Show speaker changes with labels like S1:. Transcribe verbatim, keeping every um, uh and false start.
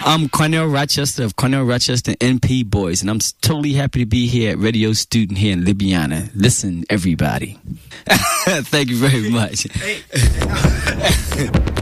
S1: I'm Cornell Rochester of Cornell Rochester N P Boys, and I'm totally happy to be here at Radio Student here in Libya. Listen, everybody. Thank you very much. Hey.